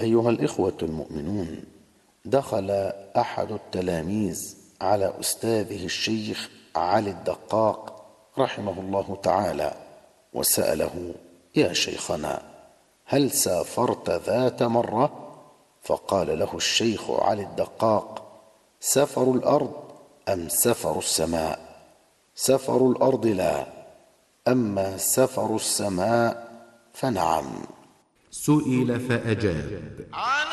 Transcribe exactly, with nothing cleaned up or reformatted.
أيها الإخوة المؤمنون، دخل أحد التلاميذ على أستاذه الشيخ علي الدقاق رحمه الله تعالى وسأله: يا شيخنا، هل سافرت ذات مرة؟ فقال له الشيخ علي الدقاق: سفر الأرض أم سفر السماء؟ سفر الأرض لا، أما سفر السماء فنعم. سئل فأجاب: